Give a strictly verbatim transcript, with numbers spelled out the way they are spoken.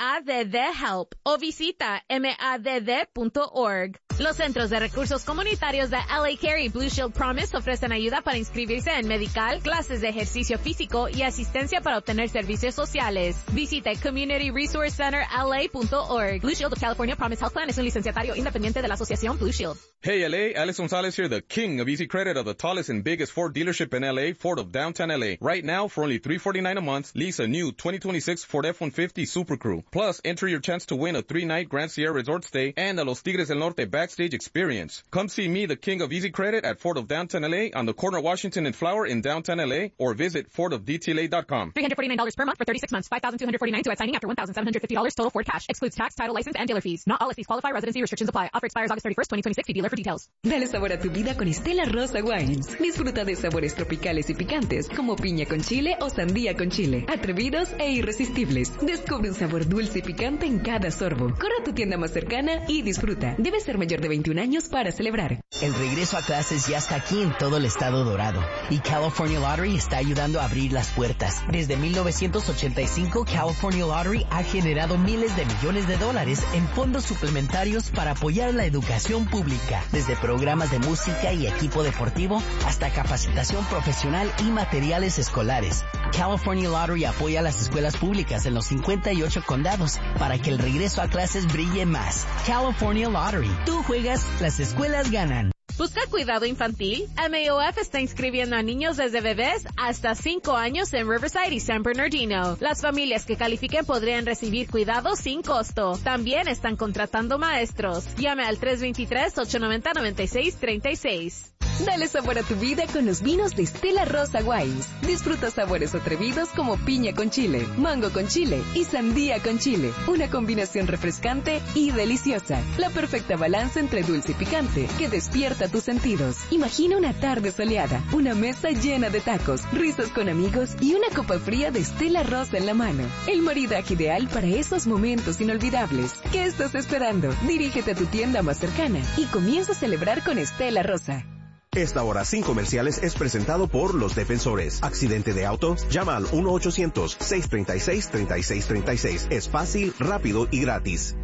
A D D Help o visita M A D D punto org. Los Centros de Recursos Comunitarios de L A Care y Blue Shield Promise ofrecen ayuda para inscribirse en medical, clases de ejercicio físico y asistencia para obtener servicios sociales. Visite community resource center L A punto org. Blue Shield of California Promise Health Plan es un licenciatario independiente de la asociación Blue Shield. Hey L A, Alex Gonzalez here, the king of easy credit of the tallest and biggest Ford dealership in L A, Ford of Downtown L A. Right now, for only three hundred forty-nine dollars a month, lease a new twenty twenty-six Ford F one fifty Super Crew. Plus, enter your chance to win a three-night Grand Sierra Resort stay and a Los Tigres del Norte backstage experience. Come see me, the king of easy credit, at Ford of Downtown L A on the corner of Washington and Flower in downtown L A, or visit Ford of D T L A dot com. three hundred forty-nine dollars per month for thirty-six months, five thousand two hundred forty-nine dollars to add signing after one thousand seven hundred fifty dollars total Ford cash. Excludes tax, title, license, and dealer fees. Not all S Ps qualify. Residency restrictions apply. Offer expires August thirty-first, twenty twenty-six. See dealer for details. Dale sabor a tu vida con Stella Rosa Wines. Disfruta de sabores tropicales y picantes como piña con chile o sandía con chile. Atrevidos e irresistibles. Descubre un sabor dulce y picante en cada sorbo. Corre a tu tienda más cercana y disfruta. Debes ser mayor de veintiún años para celebrar. El regreso a clases ya está aquí en todo el estado dorado y California Lottery está ayudando a abrir las puertas. Desde mil novecientos ochenta y cinco, California Lottery ha generado miles de millones de dólares en fondos suplementarios para apoyar la educación pública, desde programas de música y equipo deportivo hasta capacitación profesional y materiales escolares. California Lottery apoya a las escuelas públicas en los cincuenta y ocho condados para que el regreso a clases brille más. California Lottery. Tú juegas, las escuelas ganan. ¿Busca cuidado infantil? M A O F está inscribiendo a niños desde bebés hasta cinco años en Riverside y San Bernardino. Las familias que califiquen podrían recibir cuidado sin costo. También están contratando maestros. Llame al tres dos tres, ocho nueve cero, nueve seis tres seis. Dale sabor a tu vida con los vinos de Stella Rosa Wines. Disfruta sabores atrevidos como piña con chile, mango con chile y sandía con chile. Una combinación refrescante y deliciosa. La perfecta balanza entre dulce y picante que despierta tus sentidos. Imagina una tarde soleada, una mesa llena de tacos, risas con amigos y una copa fría de Stella Rosa en la mano. El maridaje ideal para esos momentos inolvidables. ¿Qué estás esperando? Dirígete a tu tienda más cercana y comienza a celebrar con Stella Rosa. Esta hora sin comerciales es presentado por Los Defensores. Accidente de auto, llama al uno ochocientos, seiscientos treinta y seis, treinta y seis treinta y seis. Es fácil, rápido y gratis.